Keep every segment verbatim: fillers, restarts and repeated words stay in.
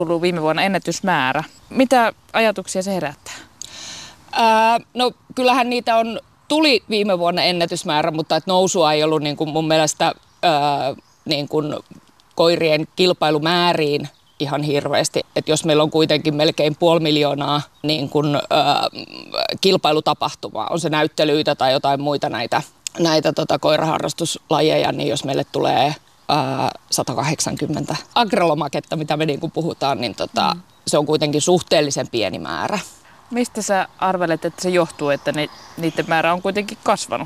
Ollut viime vuonna ennätysmäärä. Mitä ajatuksia se herättää? Ää, no kyllähän niitä on, tuli viime vuonna ennätysmäärä, mutta et nousua ei ollut niin kuin mun mielestä ää, niin kuin koirien kilpailumääriin ihan hirveästi. Et jos meillä on kuitenkin melkein puoli miljoonaa niin kuin, ää, kilpailutapahtumaa, on se näyttelyitä tai jotain muita näitä, näitä tota, koiraharrastuslajeja, niin jos meille tulee ää, sata kahdeksankymmentä agrolomaketta, mitä me niin kuin puhutaan, niin tota, mm. se on kuitenkin suhteellisen pieni määrä. Mistä sä arvelet, että se johtuu, että ne, niiden määrä on kuitenkin kasvanut?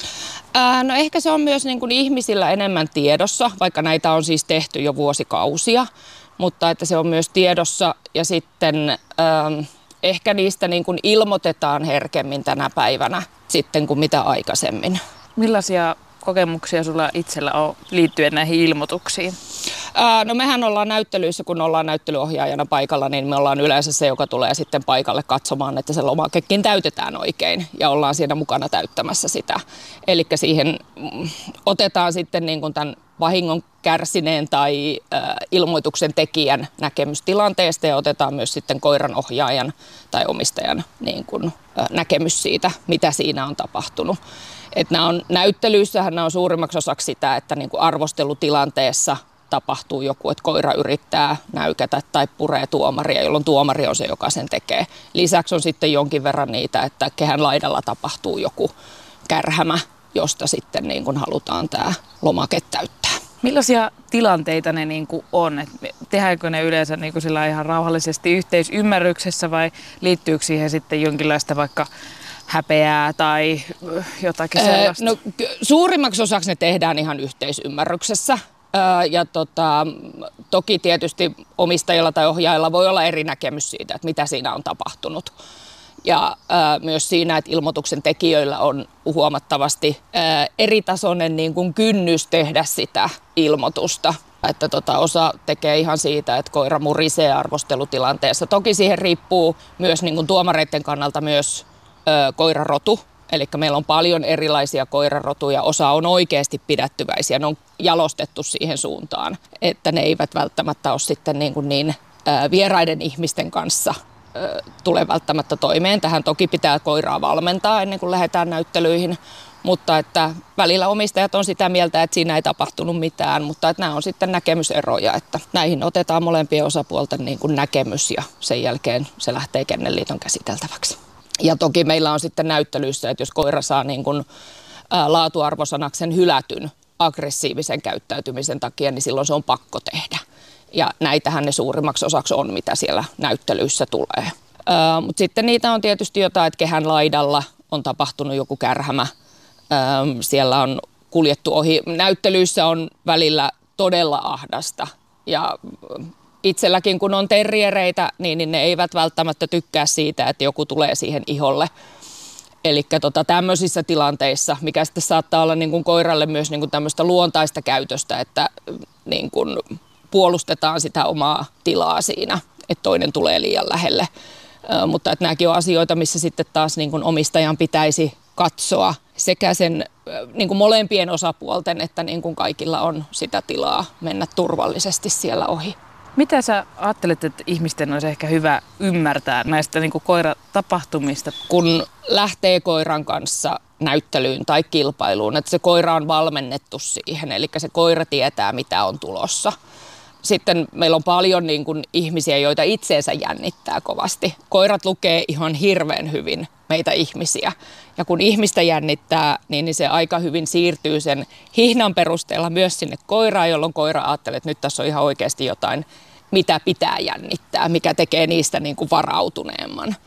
Ää, no ehkä se on myös niin kuin ihmisillä enemmän tiedossa, vaikka näitä on siis tehty jo vuosikausia, mutta että se on myös tiedossa ja sitten ähm, ehkä niistä niin kuin ilmoitetaan herkemmin tänä päivänä sitten kuin mitä aikaisemmin. Millaisia kokemuksia sulla itsellä on liittyen näihin ilmoituksiin? Ää, no mehän ollaan näyttelyissä, kun ollaan näyttelyohjaajana paikalla, niin me ollaan yleensä se, joka tulee sitten paikalle katsomaan, että se lomakekin täytetään oikein ja ollaan siinä mukana täyttämässä sitä. Eli siihen mm, otetaan sitten niin kuin tämän vahingon kärsineen tai ä, ilmoituksen tekijän näkemys tilanteesta ja otetaan myös sitten koiran ohjaajan tai omistajan niin kuin, ä, näkemys siitä, mitä siinä on tapahtunut. Et nämä on, näyttelyissähän nämä on suurimmaksi osaksi sitä, että niin kuin arvostelutilanteessa tapahtuu joku, että koira yrittää näykätä tai puree tuomaria, jolloin tuomari on se, joka sen tekee. Lisäksi on sitten jonkin verran niitä, että kehän laidalla tapahtuu joku kärhämä, josta sitten niin kuin halutaan tämä lomake täyttää. Millaisia tilanteita ne niin kuin on? Et tehdäänkö ne yleensä niin kuin sillä ihan rauhallisesti yhteisymmärryksessä vai liittyykö siihen sitten jonkinlaista vaikka häpeää tai jotakin sellaista? No, suurimmaksi osaksi ne tehdään ihan yhteisymmärryksessä. Ja tota, toki tietysti omistajilla tai ohjaajilla voi olla eri näkemys siitä, että mitä siinä on tapahtunut. Ja ää, myös siinä, että ilmoituksen tekijöillä on huomattavasti ää, eritasoinen niin kuin kynnys tehdä sitä ilmoitusta. Että tota, osa tekee ihan siitä, että koira murisee arvostelutilanteessa. Toki siihen riippuu myös niin kuin tuomareiden kannalta myös ää, koirarotu. Eli meillä on paljon erilaisia koirarotuja, osa on oikeasti pidättyväisiä, ne on jalostettu siihen suuntaan, että ne eivät välttämättä ole sitten niin, kuin niin ää, vieraiden ihmisten kanssa ää, tule välttämättä toimeen. Tähän toki pitää koiraa valmentaa ennen kuin lähdetään näyttelyihin, mutta että välillä omistajat on sitä mieltä, että siinä ei tapahtunut mitään, mutta että nämä on sitten näkemyseroja, että näihin otetaan molempien osapuolten niin kuin näkemys ja sen jälkeen se lähtee Kennelliiton käsiteltäväksi. Ja toki meillä on sitten näyttelyissä, että jos koira saa niin kuin, ää, laatuarvosanaksen hylätyn aggressiivisen käyttäytymisen takia, niin silloin se on pakko tehdä. Ja näitähän ne suurimmaksi osaksi on, mitä siellä näyttelyissä tulee. Mutta sitten niitä on tietysti jotain, että kehän laidalla on tapahtunut joku kärhämä. Ää, siellä on kuljettu ohi. Näyttelyissä on välillä todella ahdasta ja itselläkin kun on terriereitä, niin, niin ne eivät välttämättä tykkää siitä, että joku tulee siihen iholle. Eli tota, tämmöisissä tilanteissa, mikä sitten saattaa olla niin kuin koiralle myös niin kuin tämmöistä luontaista käytöstä, että niin kuin puolustetaan sitä omaa tilaa siinä, että toinen tulee liian lähelle. Ö, mutta että nämäkin on asioita, missä sitten taas niin kuin omistajan pitäisi katsoa sekä sen niin kuin molempien osapuolten, että niin kuin kaikilla on sitä tilaa mennä turvallisesti siellä ohi. Mitä sä ajattelet, että ihmisten olisi ehkä hyvä ymmärtää näistä niin kuin koiratapahtumista? Kun lähtee koiran kanssa näyttelyyn tai kilpailuun, että se koira on valmennettu siihen, eli se koira tietää, mitä on tulossa. Sitten meillä on paljon niin kuin ihmisiä, joita itseensä jännittää kovasti. Koirat lukee ihan hirveän hyvin meitä ihmisiä. Ja kun ihmistä jännittää, niin se aika hyvin siirtyy sen hihnan perusteella myös sinne koiraan, jolloin koira ajattelee, että nyt tässä on ihan oikeasti jotain, mitä pitää jännittää, mikä tekee niistä niin kuin varautuneemman.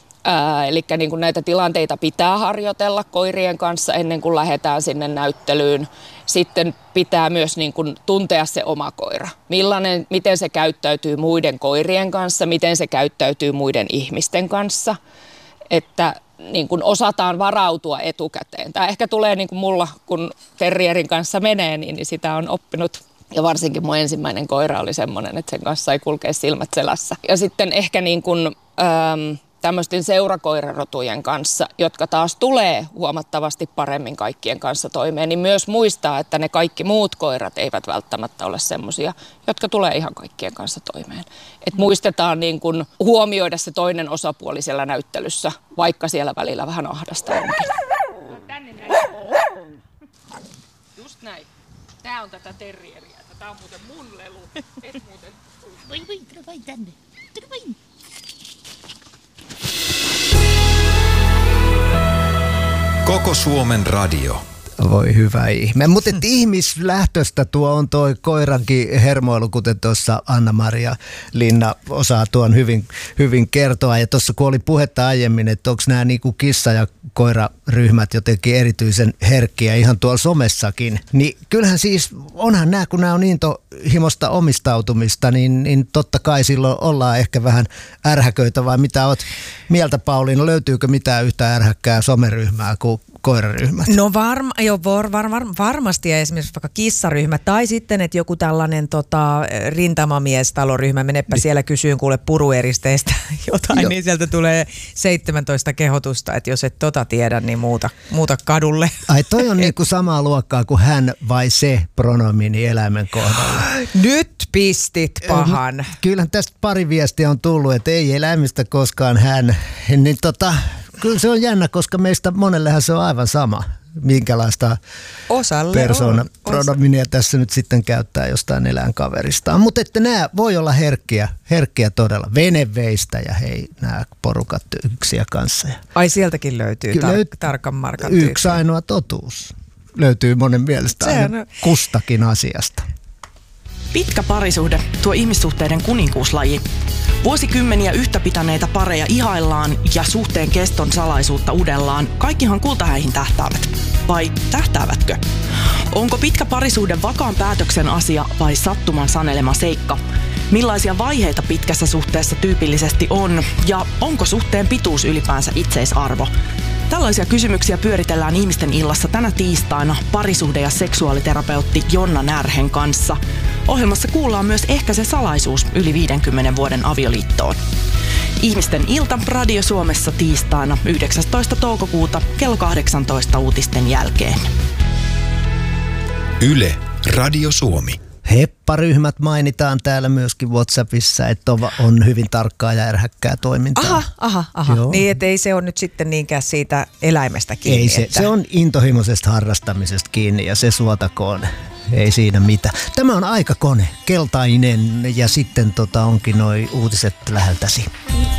Ää, eli niin kuin näitä tilanteita pitää harjoitella koirien kanssa ennen kuin lähdetään sinne näyttelyyn. Sitten pitää myös niin kuin tuntea se oma koira. Millainen, miten se käyttäytyy muiden koirien kanssa, miten se käyttäytyy muiden ihmisten kanssa. Että niin kuin osataan varautua etukäteen. Tämä ehkä tulee niin kuin mulla, kun terrierin kanssa menee, niin sitä on oppinut. Ja varsinkin mun ensimmäinen koira oli semmoinen, että sen kanssa ei kulkea silmät selässä. Ja sitten ehkä niin kuin, ähm, tämmöisten seurakoirarotujen kanssa, jotka taas tulee huomattavasti paremmin kaikkien kanssa toimeen, niin myös muistaa, että ne kaikki muut koirat eivät välttämättä ole semmoisia, jotka tulee ihan kaikkien kanssa toimeen. Et muistetaan niin kun huomioida se toinen osapuoli siellä näyttelyssä, vaikka siellä välillä vähän ahdasta onkin. Tänne näin. Just näin. Tää on tätä terrieriä. Tää on muuten mun lelu. Et muuten. Voi voi, tule vain tänne. Tule vain. Koko Suomen radio. Voi hyvä ihme. Mutta ihmislähtöstä tuo on toi koirankin hermoilu, kuten tuossa Anna-Maria Linna osaa tuon hyvin, hyvin kertoa. Ja tuossa kun oli puhetta aiemmin, että onko nämä niinku kissa- ja koiraryhmät jotenkin erityisen herkkiä ihan tuolla somessakin. Niin kyllähän siis onhan nämä, kun nämä on intohimosta omistautumista, niin, niin totta kai silloin ollaan ehkä vähän ärhäköitä. Vai mitä oot mieltä, Pauliina? Löytyykö mitään yhtä ärhäkkää someryhmää kuin koiraryhmät? No varma, jo, var, var, var, varmasti ja esimerkiksi vaikka kissaryhmä tai sitten, että joku tällainen tota, rintamamiestaloryhmä, menepä niin siellä kysyyn kuule purueristeistä jotain, jo. Niin sieltä tulee seitsemäntoista kehotusta, että jos et tota tiedä, niin muuta, muuta kadulle. Ai toi on niinku samaa luokkaa kuin hän vai se pronomini eläimen kohdalla. Nyt pistit pahan. Kyllähän tästä pari viestiä on tullut, että ei eläimistä koskaan hän, niin tota... Kyllä se on jännä, koska meistä monellehan se on aivan sama, minkälaista persoonapronominia tässä nyt sitten käyttää jostain eläinkaveristaan. Mutta että nämä voi olla herkkiä, herkkiä todella. Veneveistä ja hei, nämä porukat yksiä kanssa. Ai sieltäkin löytyy tar- löyt- tarkan markan Yksi tyyppi. ainoa totuus löytyy monen mielestä aina kustakin asiasta. Pitkä parisuhde, tuo ihmissuhteiden kuninkuuslaji. Vuosikymmeniä yhtä pitäneitä pareja ihaillaan ja suhteen keston salaisuutta udellaan. Kaikkihan kultahäihin tähtäävät. Vai tähtäävätkö? Onko pitkä parisuhde vakaan päätöksen asia vai sattuman sanelema seikka? Millaisia vaiheita pitkässä suhteessa tyypillisesti on? Ja onko suhteen pituus ylipäänsä itseisarvo? Tällaisia kysymyksiä pyöritellään Ihmisten illassa tänä tiistaina parisuhde- ja seksuaaliterapeutti Jonna Närhen kanssa. Ohjelmassa kuullaan myös Ehkä se salaisuus yli viidenkymmenen vuoden avioliittoon. Ihmisten ilta Radio Suomessa tiistaina yhdeksästoista toukokuuta kello kahdeksantoista uutisten jälkeen. Yle Radio Suomi. Hepparyhmät mainitaan täällä myöskin WhatsAppissa, että on hyvin tarkkaa ja ärhäkkää toimintaa. Aha, aha, aha. Niin, että ei se ole nyt sitten niinkään siitä eläimestä kiinni. Ei se, että... se on intohimoisesta harrastamisesta kiinni ja se suotakoon. Ei siinä mitään. Tämä on aikakone, keltainen ja sitten tota onkin noi uutiset läheltäsi.